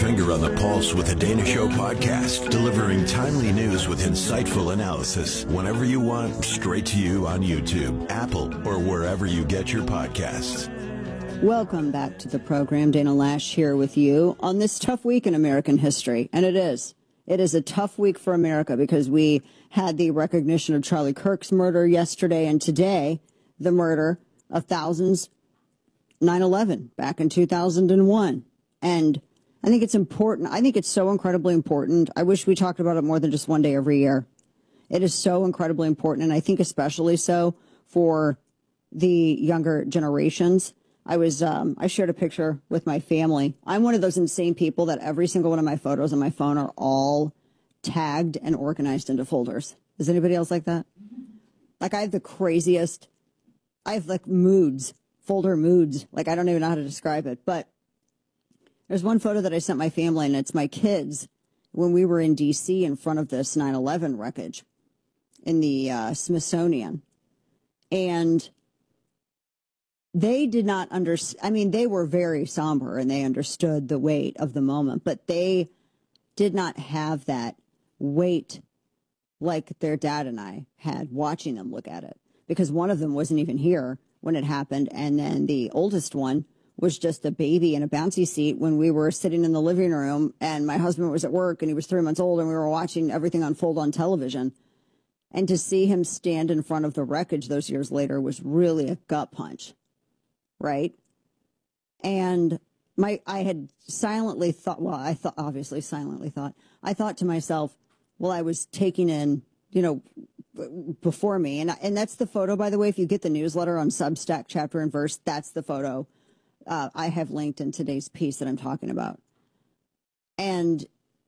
finger on the pulse with the Dana Show podcast, delivering timely news with insightful analysis whenever you want, straight to you on YouTube, Apple, or wherever you get your podcasts. Welcome back to the program. Dana Lash here with you on this tough week in American history. And it is. It is a tough week for America because we had the recognition of Charlie Kirk's murder yesterday, and today the murder of thousands, 9/11 back in 2001. And I think it's important. I think it's so incredibly important. I wish we talked about it more than just one day every year. It is so incredibly important, and I think especially so for the younger generations. I shared a picture with my family. I'm one of those insane people that every single one of my photos on my phone are all tagged and organized into folders. Is anybody else like that? Like, I have the craziest, I have like moods, folder moods. Like, I don't even know how to describe it. But there's one photo that I sent my family, and it's my kids when we were in D.C. in front of this 9/11 wreckage in the Smithsonian. And they did not understand. I mean, they were very somber and they understood the weight of the moment, but they did not have that weight like their dad and I had watching them look at it, because one of them wasn't even here when it happened. And then the oldest one was just a baby in a bouncy seat when we were sitting in the living room, and my husband was at work and he was 3 months old, and we were watching everything unfold on television. And to see him stand in front of the wreckage those years later was really a gut punch. Right. And I had silently thought, obviously silently thought, I thought to myself, well, I was taking in, before me. And that's the photo, by the way, if you get the newsletter on Substack, chapter and verse, that's the photo I have linked in today's piece that I'm talking about. And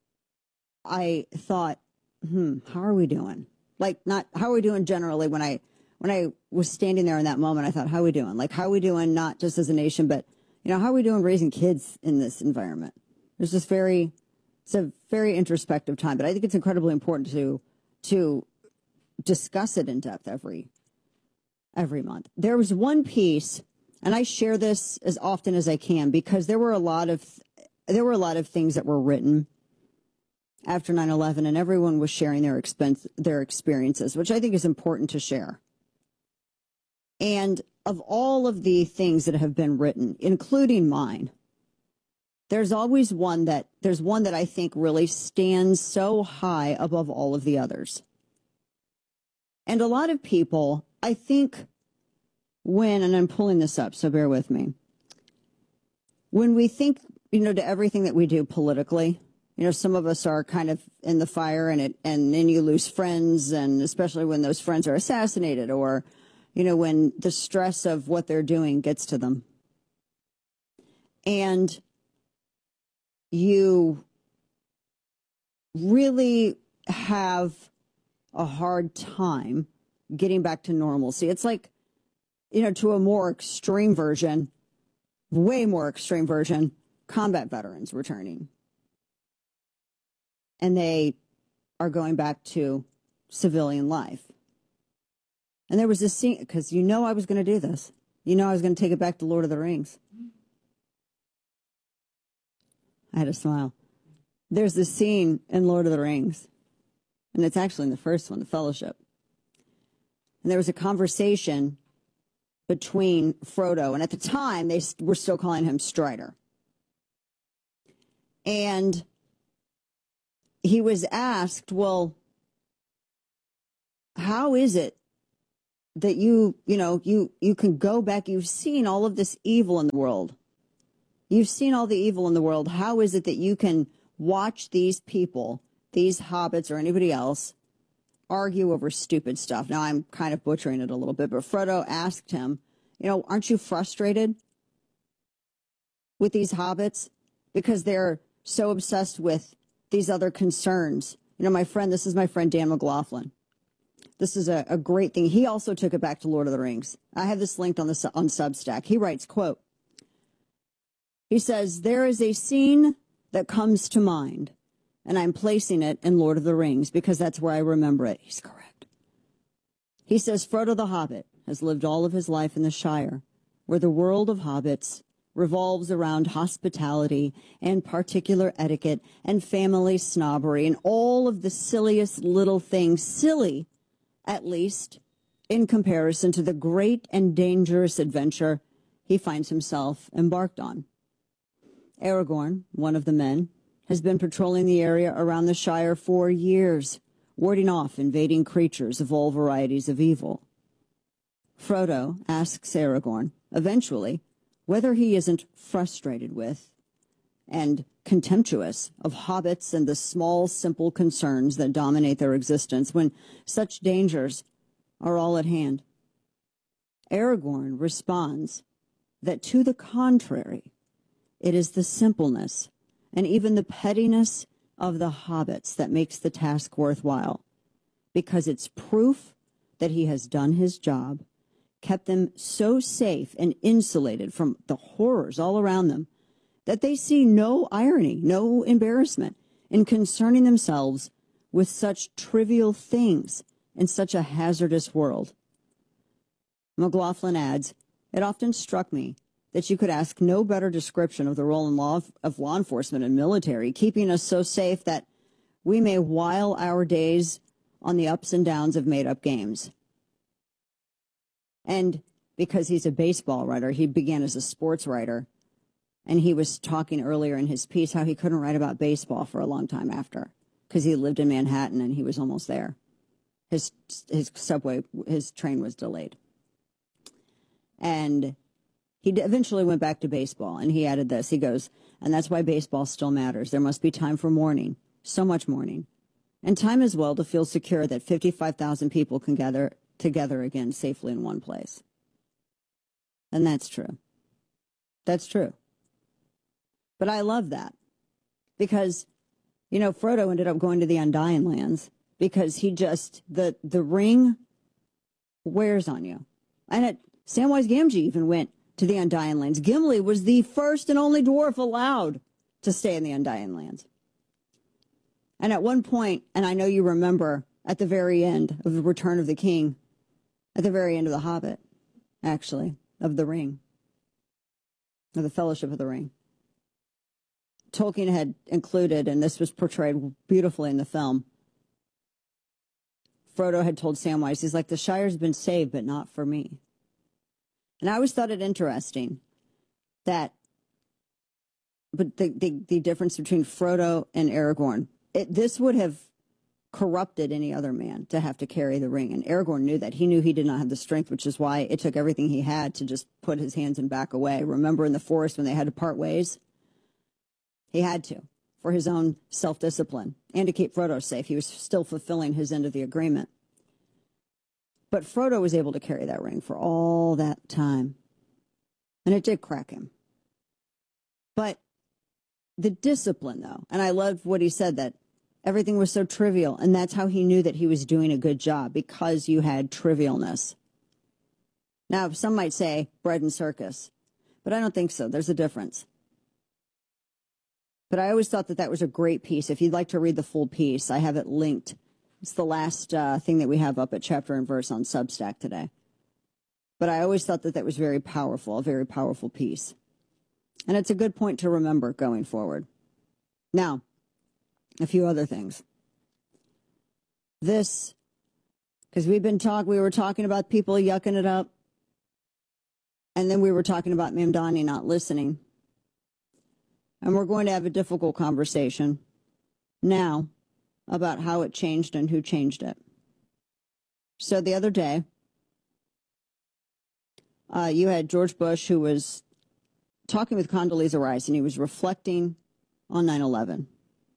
I thought, how are we doing? Like, not how are we doing generally. When I was standing there in that moment, I thought, how are we doing? Like, how are we doing, not just as a nation, but, how are we doing raising kids in this environment? It's a very introspective time, but I think it's incredibly important to discuss it in depth every month. There was one piece, and I share this as often as I can, because there were a lot of things that were written after 9/11, and everyone was sharing their experiences, which I think is important to share. And of all of the things that have been written, including mine, there's one that I think really stands so high above all of the others. And a lot of people, I think, and I'm pulling this up, so bear with me. When we think, to everything that we do politically, some of us are kind of in the fire, and then you lose friends, and especially when those friends are assassinated, or when the stress of what they're doing gets to them. And you really have a hard time getting back to normalcy. It's like, to a more extreme version, way more extreme version, combat veterans returning. And they are going back to civilian life. And there was this scene, because I was going to do this. I was going to take it back to Lord of the Rings. I had a smile. There's this scene in Lord of the Rings, and it's actually in the first one, The Fellowship. And there was a conversation between Frodo, and at the time, they were still calling him Strider. And he was asked, well, how is it that you can go back? You've seen all of this evil in the world. You've seen all the evil in the world. How is it that you can watch these people, these hobbits or anybody else, argue over stupid stuff? Now, I'm kind of butchering it a little bit, but Frodo asked him, aren't you frustrated with these hobbits because they're so obsessed with these other concerns? This is my friend Dan McLaughlin. This is a great thing. He also took it back to Lord of the Rings. I have this linked on Substack. He writes, quote, he says, there is a scene that comes to mind, and I'm placing it in Lord of the Rings because that's where I remember it. He's correct. He says, Frodo the Hobbit has lived all of his life in the Shire, where the world of hobbits revolves around hospitality and particular etiquette and family snobbery and all of the silliest little things, silly, at least, in comparison to the great and dangerous adventure he finds himself embarked on. Aragorn, one of the men, has been patrolling the area around the Shire for years, warding off invading creatures of all varieties of evil. Frodo asks Aragorn, eventually, whether he isn't frustrated with and contemptuous of hobbits and the small, simple concerns that dominate their existence when such dangers are all at hand. Aragorn responds that to the contrary, it is the simpleness and even the pettiness of the hobbits that makes the task worthwhile, because it's proof that he has done his job, kept them so safe and insulated from the horrors all around them that they see no irony, no embarrassment in concerning themselves with such trivial things in such a hazardous world. McLaughlin adds, "It often struck me that you could ask no better description of the role in of law enforcement and military, keeping us so safe that we may while our days on the ups and downs of made-up games." And because he's a baseball writer, he began as a sports writer, and he was talking earlier in his piece how he couldn't write about baseball for a long time after, because he lived in Manhattan and he was almost there. His train was delayed. And he eventually went back to baseball, and he added this. He goes, "And that's why baseball still matters. There must be time for mourning, so much mourning, and time as well to feel secure that 55,000 people can gather together again safely in one place." And that's true. That's true. But I love that because, you know, Frodo ended up going to the Undying Lands because he just, the ring wears on you. And Samwise Gamgee even went to the Undying Lands. Gimli was the first and only dwarf allowed to stay in the Undying Lands. And at one point, and I know you remember at the very end of the Return of the King, at the very end of The Hobbit, actually, of the Ring, of the Fellowship of the Ring, Tolkien had included, and this was portrayed beautifully in the film, Frodo had told Samwise, he's like, "The Shire's been saved, but not for me." And I always thought it interesting that, but the difference between Frodo and Aragorn, this would have corrupted any other man to have to carry the ring. And Aragorn knew that. He knew he did not have the strength, which is why it took everything he had to just put his hands and back away. Remember in the forest when they had to part ways? He had to, for his own self-discipline and to keep Frodo safe. He was still fulfilling his end of the agreement. But Frodo was able to carry that ring for all that time. And it did crack him. But the discipline, though, and I love what he said, that everything was so trivial, and that's how he knew that he was doing a good job, because you had trivialness. Now, some might say bread and circus, but I don't think so. There's a difference. But I always thought that that was a great piece. If you'd like to read the full piece, I have it linked. It's the last thing that we have up at Chapter and Verse on Substack today. But I always thought that that was very powerful, a very powerful piece. And it's a good point to remember going forward. Now, a few other things. This, because we were talking about people yucking it up, and then we were talking about Mamdani not listening. And we're going to have a difficult conversation now about how it changed and who changed it. So the other day, you had George Bush, who was talking with Condoleezza Rice, and he was reflecting on 9/11.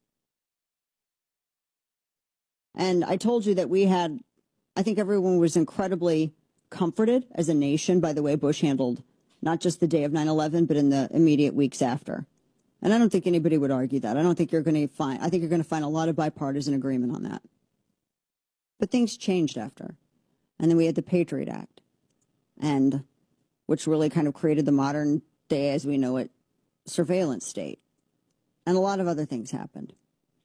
And I told you that I think everyone was incredibly comforted as a nation by the way Bush handled not just the day of 9/11, but in the immediate weeks after. And I don't think anybody would argue that. I think you're going to find a lot of bipartisan agreement on that. But things changed after. And then we had the Patriot Act, and which really kind of created the modern day as we know it surveillance state. And a lot of other things happened.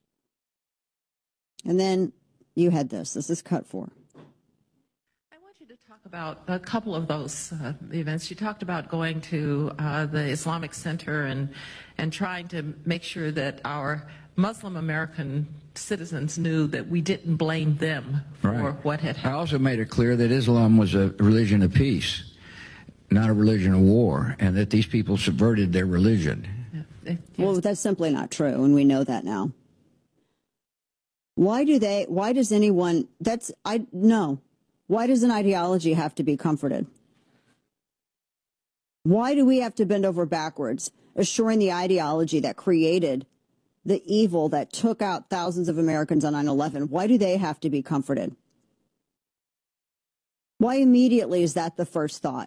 And then you had this. This is cut 4. I want you to talk about a couple of those events. You talked about going to the Islamic Center and trying to make sure that our Muslim American citizens knew that we didn't blame them for what had happened. I also made it clear that Islam was a religion of peace, not a religion of war, and that these people subverted their religion. Well, that's simply not true, and we know that now. Why does an ideology have to be comforted? Why do we have to bend over backwards, assuring the ideology that created the evil that took out thousands of Americans on 9/11? Why do they have to be comforted? Why immediately is that the first thought?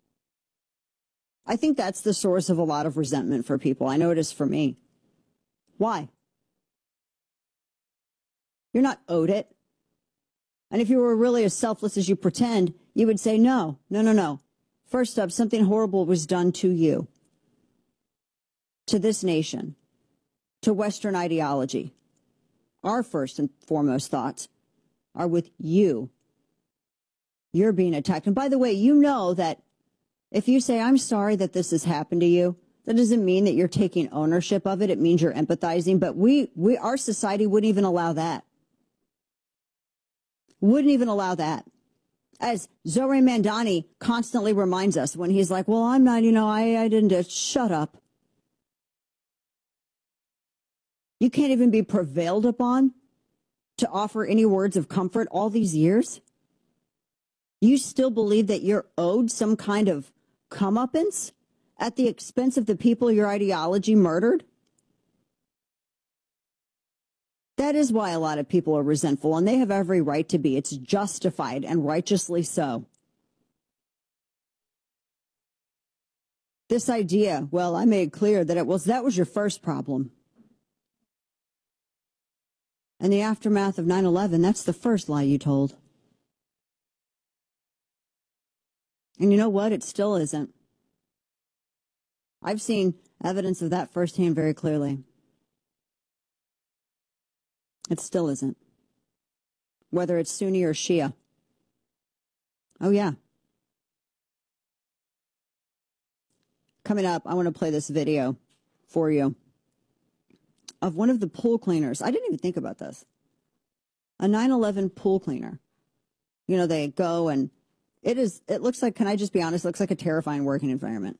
I think that's the source of a lot of resentment for people. I know it is for me. Why? You're not owed it. And if you were really as selfless as you pretend, you would say, no. First up, something horrible was done to you, to this nation, to Western ideology. Our first and foremost thoughts are with you. You're being attacked. And by the way, you know that if you say, I'm sorry that this has happened to you, that doesn't mean that you're taking ownership of it. It means you're empathizing. But our society wouldn't even allow that. Wouldn't even allow that. As Zohran Mamdani constantly reminds us when he's like, well, I'm not, I didn't, shut up. You can't even be prevailed upon to offer any words of comfort all these years? You still believe that you're owed some kind of comeuppance at the expense of the people your ideology murdered? That is why a lot of people are resentful, and they have every right to be. It's justified and righteously so. This idea, well, I made clear that that was your first problem. In the aftermath of 9/11, that's the first lie you told. And you know what? It still isn't. I've seen evidence of that firsthand very clearly. It still isn't. Whether it's Sunni or Shia. Oh, yeah. Coming up, I want to play this video for you of one of the pool cleaners. I didn't even think about this. A 9/11 pool cleaner. They go and it looks like, can I just be honest, it looks like a terrifying working environment.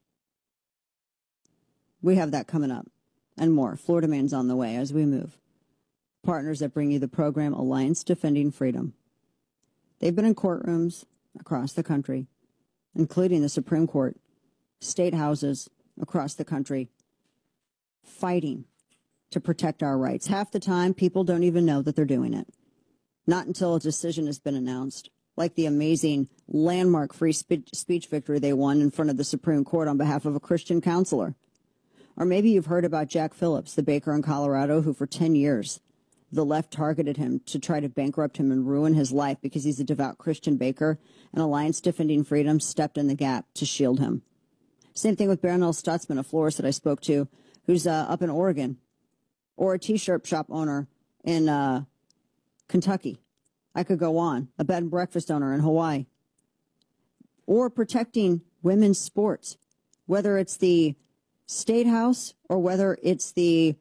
We have that coming up and more. Florida Man's on the way as we move. Partners that bring you the program Alliance Defending Freedom. They've been in courtrooms across the country, including the Supreme Court, state houses across the country, fighting to protect our rights. Half the time, people don't even know that they're doing it. Not until a decision has been announced, like the amazing landmark free speech victory they won in front of the Supreme Court on behalf of a Christian counselor. Or maybe you've heard about Jack Phillips, the baker in Colorado, who for 10 years, the left targeted him to try to bankrupt him and ruin his life because he's a devout Christian baker, and Alliance Defending Freedom stepped in the gap to shield him. Same thing with Barronelle Stutzman, a florist that I spoke to, who's up in Oregon, or a T-shirt shop owner in Kentucky. I could go on. A bed and breakfast owner in Hawaii. Or protecting women's sports, whether it's the State House or whether it's the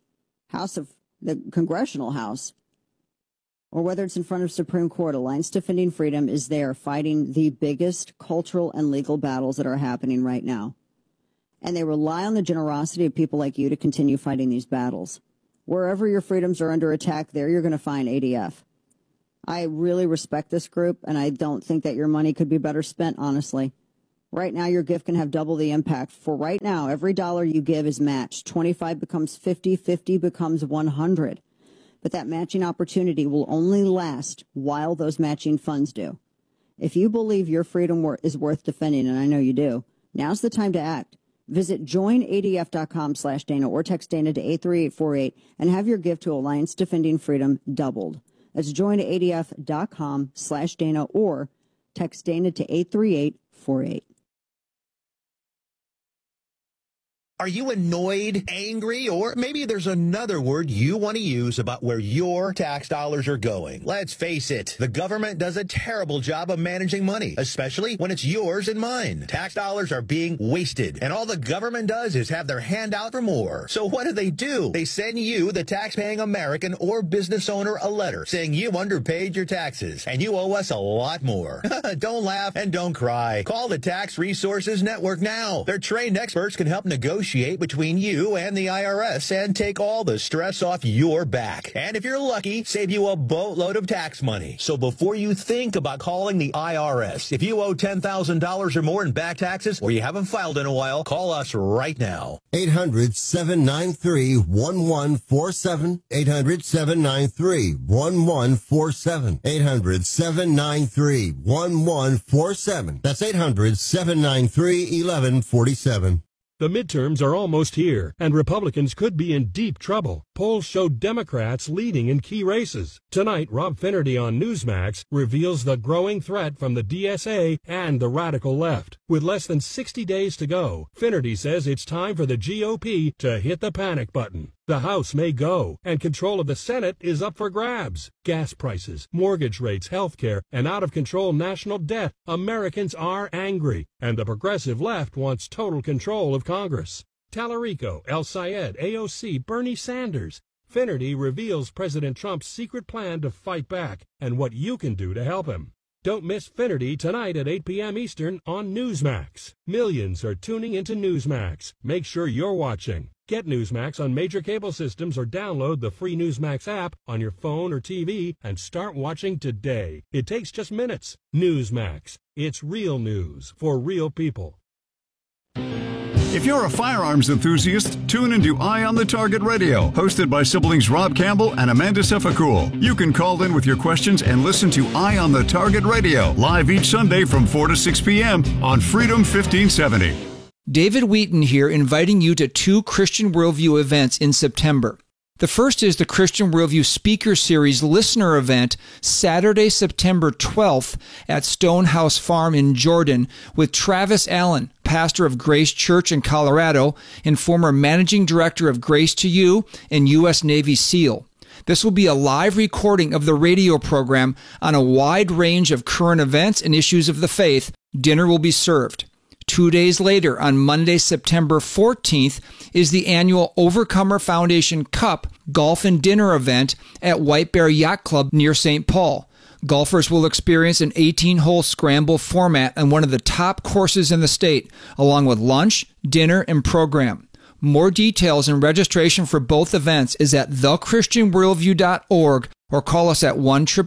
Congressional House, or whether it's in front of Supreme Court. Alliance Defending Freedom is there fighting the biggest cultural and legal battles that are happening right now. And they rely on the generosity of people like you to continue fighting these battles. Wherever your freedoms are under attack, there you're going to find ADF. I really respect this group, and I don't think that your money could be better spent, honestly. Right now, your gift can have double the impact. For right now, every dollar you give is matched. 25 becomes 50, 50 becomes 100. But that matching opportunity will only last while those matching funds do. If you believe your freedom is worth defending, and I know you do, now's the time to act. Visit joinadf.com/Dana or text Dana to 83848 and have your gift to Alliance Defending Freedom doubled. That's joinadf.com/Dana or text Dana to 83848. Are you annoyed, angry, or maybe there's another word you want to use about where your tax dollars are going? Let's face it, the government does a terrible job of managing money, especially when it's yours and mine. Tax dollars are being wasted, and all the government does is have their hand out for more. So what do? They send you, the tax-paying American or business owner, a letter saying you underpaid your taxes, and you owe us a lot more. Don't laugh and don't cry. Call the Tax Resources Network now. Their trained experts can help negotiate between you and the IRS and take all the stress off your back. And if you're lucky, save you a boatload of tax money. So before you think about calling the IRS, if you owe $10,000 or more in back taxes or you haven't filed in a while, call us right now. 800-793-1147. 800-793-1147. 800-793-1147. That's 800-793-1147. The midterms are almost here, and Republicans could be in deep trouble. Polls show Democrats leading in key races. Tonight, Rob Finnerty on Newsmax reveals the growing threat from the DSA and the radical left. With less than 60 days to go, Finnerty says it's time for the GOP to hit the panic button. The House may go, and control of the Senate is up for grabs. Gas prices, mortgage rates, health care, and out-of-control national debt. Americans are angry, and the progressive left wants total control of Congress. Tallarico, El Sayed, AOC, Bernie Sanders. Finnerty reveals President Trump's secret plan to fight back and what you can do to help him. Don't miss Finnerty tonight at 8 p.m. Eastern on Newsmax. Millions are tuning into Newsmax. Make sure you're watching. Get Newsmax on major cable systems or download the free Newsmax app on your phone or TV and start watching today. It takes just minutes. Newsmax. It's real news for real people. If you're a firearms enthusiast, tune into Eye on the Target Radio, hosted by siblings Rob Campbell and Amanda Sefakul. You can call in with your questions and listen to Eye on the Target Radio, live each Sunday from 4 to 6 p.m. on Freedom 1570. David Wheaton here, inviting you to 2 Christian Worldview events in September. The first is the Christian Worldview Speaker Series Listener Event, Saturday, September 12th at Stonehouse Farm in Jordan with Travis Allen, pastor of Grace Church in Colorado and former managing director of Grace to You and U.S. Navy SEAL. This will be a live recording of the radio program on a wide range of current events and issues of the faith. Dinner will be served. 2 days later, on Monday, September 14th, is the annual Overcomer Foundation Cup Golf and Dinner event at White Bear Yacht Club near St. Paul. Golfers will experience an 18-hole scramble format on one of the top courses in the state, along with lunch, dinner, and program. More details and registration for both events is at thechristianworldview.org or call us at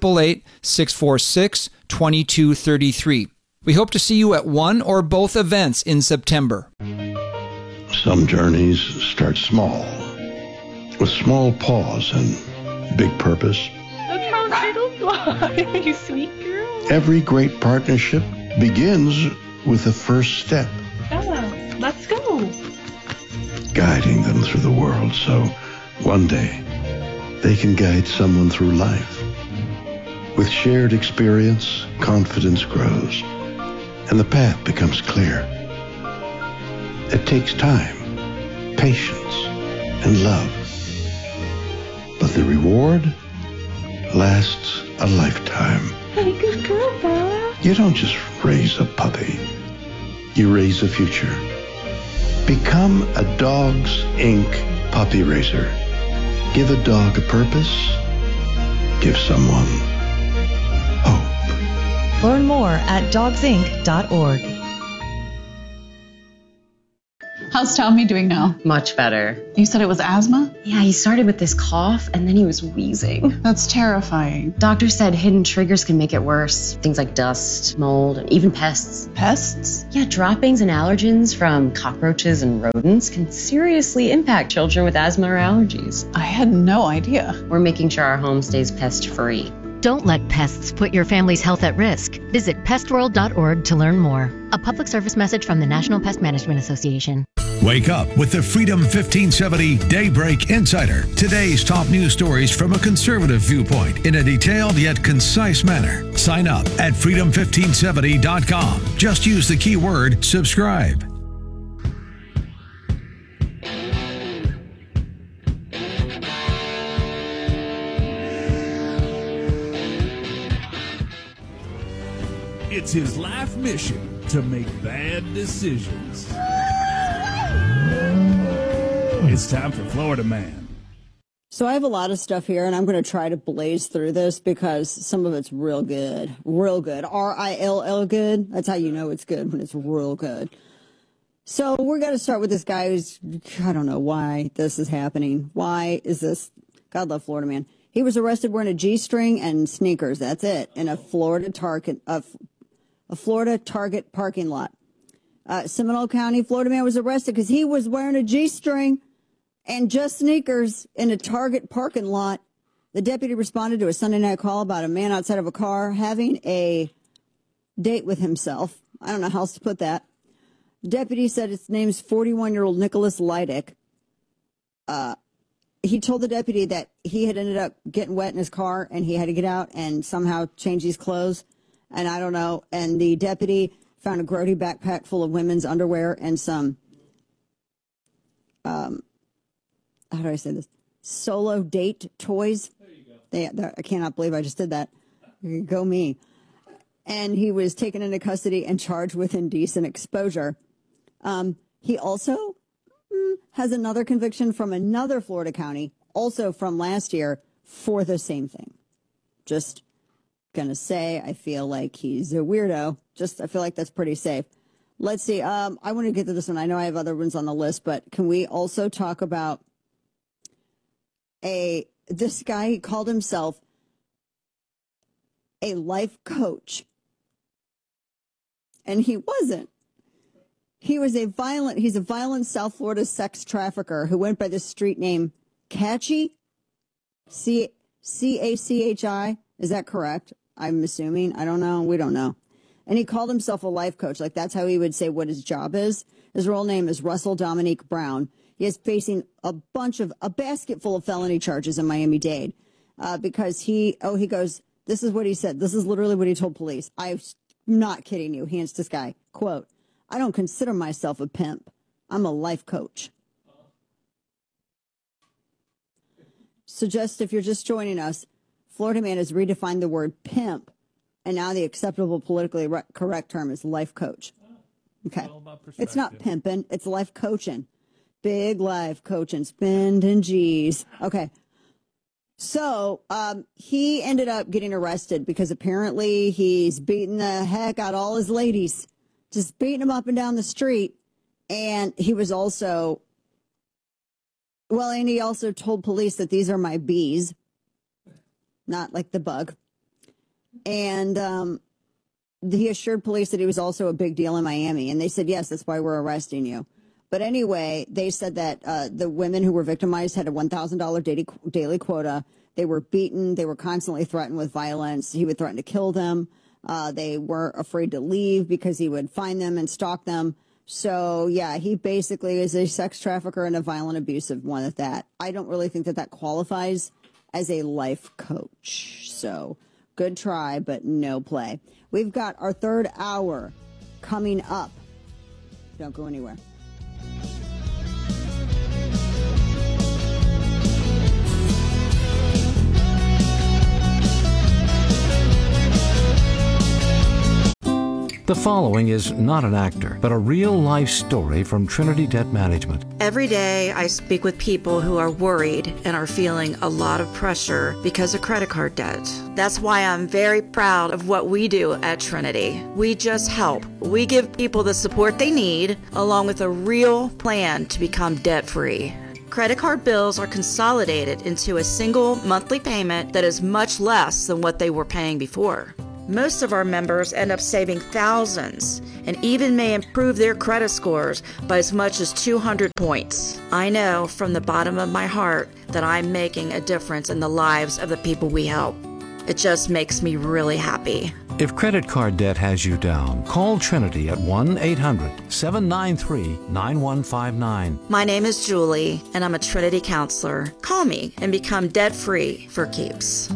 1-888-646-2233. We hope to see you at one or both events in September. Some journeys start small, with small pause and big purpose. Look how little fly, you sweet girl. Every great partnership begins with the first step. Bella, let's go. Guiding them through the world so one day they can guide someone through life. With shared experience, confidence grows, and the path becomes clear. It takes time, patience, and love. But the reward lasts a lifetime. Hey, good girl, Bella. You don't just raise a puppy. You raise a future. Become a Dogs Inc. puppy raiser. Give a dog a purpose. Give someone hope. Learn more at dogsinc.org. How's Tommy doing now? Much better. You said it was asthma? Yeah, he started with this cough and then he was wheezing. That's terrifying. Doctor said hidden triggers can make it worse. Things like dust, mold, and even pests. Pests? Yeah, droppings and allergens from cockroaches and rodents can seriously impact children with asthma or allergies. I had no idea. We're making sure our home stays pest-free. Don't let pests put your family's health at risk. Visit pestworld.org to learn more. A public service message from the National Pest Management Association. Wake up with the Freedom 1570 Daybreak Insider. Today's top news stories from a conservative viewpoint in a detailed yet concise manner. Sign up at freedom1570.com. Just use the keyword subscribe. It's his life mission to make bad decisions. It's time for Florida Man. So I have a lot of stuff here, and I'm going to try to blaze through this because some of it's real good. Real good. RILL good. That's how you know it's good, when it's real good. So we're going to start with this guy who's, I don't know why this is happening. Why is this? God love Florida Man. He was arrested wearing a G-string and sneakers. That's it. In a Florida Target parking lot. Seminole County, Florida man was arrested because he was wearing a G-string and just sneakers in a Target parking lot. The deputy responded to a Sunday night call about a man outside of a car having a date with himself. I don't know how else to put that. The deputy said his name's 41-year-old Nicholas Leidick. He told the deputy that he had ended up getting wet in his car and he had to get out and somehow change his clothes. And I don't know. And the deputy found a grody backpack full of women's underwear and some, how do I say this? Solo date toys. There you go. I cannot believe I just did that. Go me. And he was taken into custody and charged with indecent exposure. He also has another conviction from another Florida county, also from last year, for the same thing. Just gonna say, I feel like he's a weirdo. I feel like that's pretty safe. Let's see. I want to get to this one. I know I have other ones on the list, but can we also talk about this guy? He called himself a life coach, and he wasn't. He's a violent South Florida sex trafficker who went by the street name Cachi, C-A-C-H-I. Is that correct? I'm assuming. I don't know. We don't know. And he called himself a life coach. Like, that's how he would say what his job is. His real name is Russell Dominique Brown. He is facing a basket full of felony charges in Miami-Dade because he goes, this is what he said. This is literally what he told police. I'm not kidding you. He answered this guy, quote, "I don't consider myself a pimp. I'm a life coach." So just if you're just joining us, Florida man has redefined the word pimp, and now the acceptable politically correct term is life coach. Okay. It's not pimping, it's life coaching. Big life coaching, spending G's. Okay. So he ended up getting arrested because apparently he's beating the heck out of all his ladies. Just beating them up and down the street. And he was also, and he also told police that these are my bees, not like the bug. And he assured police that he was also a big deal in Miami. And they said, yes, that's why we're arresting you. But anyway, they said that the women who were victimized had a $1,000 daily quota. They were beaten. They were constantly threatened with violence. He would threaten to kill them. They were afraid to leave because he would find them and stalk them. So, yeah, he basically is a sex trafficker and a violent, abusive one at that. I don't really think that qualifies as a life coach. So, good try, but no play. We've got our third hour coming up. Don't go anywhere. The following is not an actor, but a real-life story from Trinity Debt Management. Every day I speak with people who are worried and are feeling a lot of pressure because of credit card debt. That's why I'm very proud of what we do at Trinity. We just help. We give people the support they need, along with a real plan to become debt-free. Credit card bills are consolidated into a single monthly payment that is much less than what they were paying before. Most of our members end up saving thousands and even may improve their credit scores by as much as 200 points. I know from the bottom of my heart that I'm making a difference in the lives of the people we help. It just makes me really happy. If credit card debt has you down, call Trinity at 1-800-793-9159. My name is Julie, and I'm a Trinity counselor. Call me and become debt-free for keeps.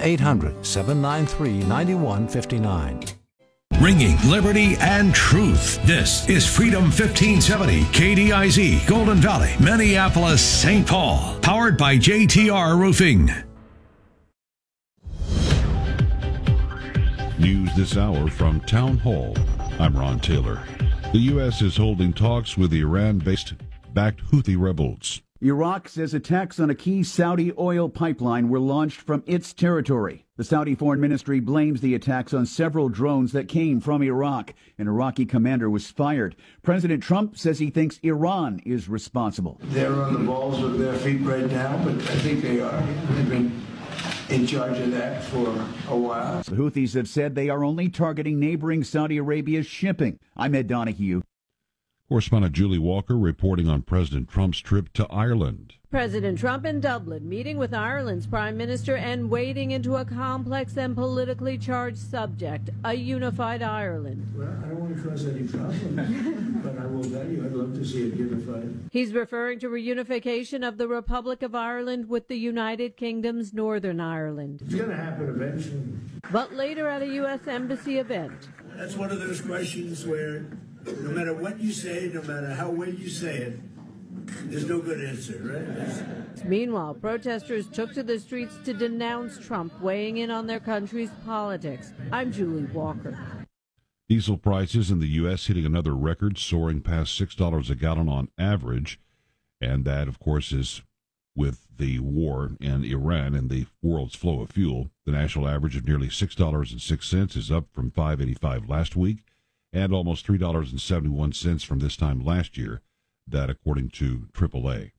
1-800-793-9159. Ringing liberty and truth. This is Freedom 1570, KDIZ, Golden Valley, Minneapolis, St. Paul. Powered by JTR Roofing. News this hour from Town Hall. I'm Ron Taylor. The U.S. is holding talks with the Iran-backed Houthi rebels. Iraq says attacks on a key Saudi oil pipeline were launched from its territory. The Saudi Foreign Ministry blames the attacks on several drones that came from Iraq. An Iraqi commander was fired. President Trump says he thinks Iran is responsible. They're on the balls of their feet right now, but I think they are. They've been in charge of that for a while. The Houthis have said they are only targeting neighboring Saudi Arabia's shipping. I'm Ed Donahue. Correspondent Julie Walker reporting on President Trump's trip to Ireland. President Trump in Dublin, meeting with Ireland's Prime Minister and wading into a complex and politically charged subject, a unified Ireland. Well, I don't want to cause any problem, but I will tell you, I'd love to see it unified. He's referring to reunification of the Republic of Ireland with the United Kingdom's Northern Ireland. It's going to happen eventually. But later at a U.S. Embassy event. That's one of those questions where no matter what you say, no matter how well you say it, there's no good answer, right? Meanwhile, protesters took to the streets to denounce Trump weighing in on their country's politics. I'm Julie Walker. Diesel prices in the U.S. hitting another record, soaring past $6 a gallon on average. And that, of course, is with the war in Iran and the world's flow of fuel. The national average of nearly $6.06 is up from $5.85 last week and almost $3.71 from this time last year. That according to AAA.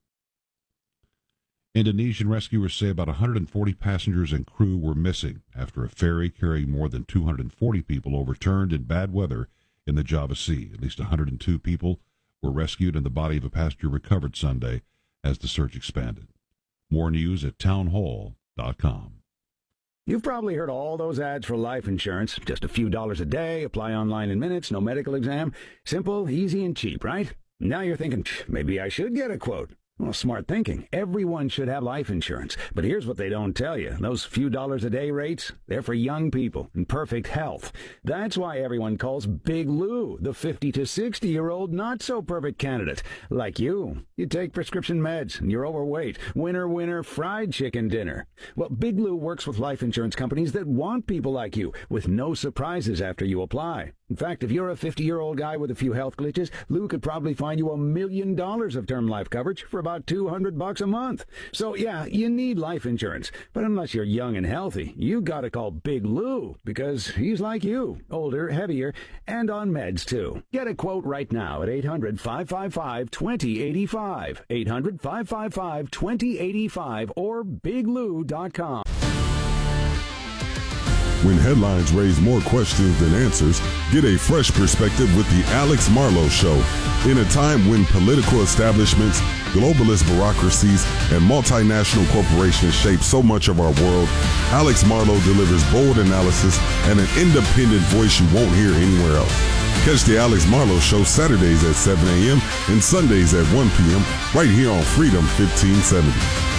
Indonesian rescuers say about 140 passengers and crew were missing after a ferry carrying more than 240 people overturned in bad weather in the Java Sea. At least 102 people were rescued and the body of a passenger recovered Sunday as the search expanded. More news at townhall.com. You've probably heard all those ads for life insurance. Just a few dollars a day, apply online in minutes, no medical exam. Simple, easy, and cheap, right? Now you're thinking, maybe I should get a quote. Well, smart thinking. Everyone should have life insurance. But here's what they don't tell you. Those few dollars a day rates, they're for young people in perfect health. That's why everyone calls Big Lou the 50 to 60-year-old not-so-perfect candidate. Like you. You take prescription meds and you're overweight. Winner, fried chicken dinner. Well, Big Lou works with life insurance companies that want people like you with no surprises after you apply. In fact, if you're a 50-year-old guy with a few health glitches, Lou could probably find you $1 million of term life coverage for about $200 a month. So, yeah, you need life insurance. But unless you're young and healthy, you gotta call Big Lou, because he's like you, older, heavier, and on meds, too. Get a quote right now at 800-555-2085, 800-555-2085, or biglou.com. When headlines raise more questions than answers, get a fresh perspective with the Alex Marlow Show. In a time when political establishments, globalist bureaucracies, and multinational corporations shape so much of our world, Alex Marlow delivers bold analysis and an independent voice you won't hear anywhere else. Catch the Alex Marlow Show Saturdays at 7 a.m. and Sundays at 1 p.m. right here on Freedom 1570.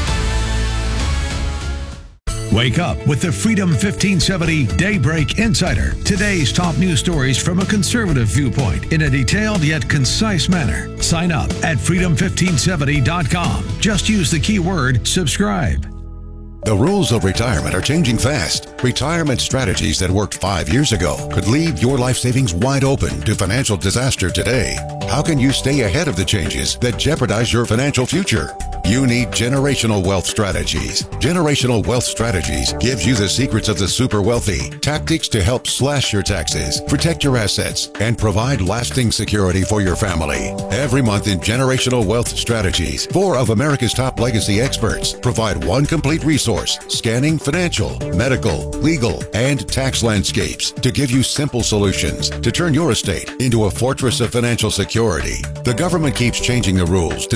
Wake up with the Freedom 1570 Daybreak Insider. Today's top news stories from a conservative viewpoint in a detailed yet concise manner. Sign up at freedom1570.com. Just use the keyword subscribe. The rules of retirement are changing fast. Retirement strategies that worked 5 years ago could leave your life savings wide open to financial disaster today. How can you stay ahead of the changes that jeopardize your financial future? You need Generational Wealth Strategies. Generational Wealth Strategies gives you the secrets of the super wealthy, tactics to help slash your taxes, protect your assets, and provide lasting security for your family. Every month in Generational Wealth Strategies, 4 of America's top legacy experts provide one complete resource, scanning financial, medical, legal, and tax landscapes to give you simple solutions to turn your estate into a fortress of financial security. The government keeps changing the rules to